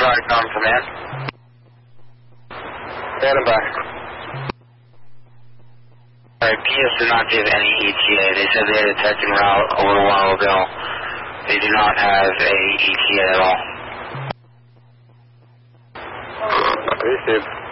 Broadcom Command. Standing by. Alright, PS did not give any ETA. They said they had a tech en route a little while ago. They do not have a ETA at all. Received.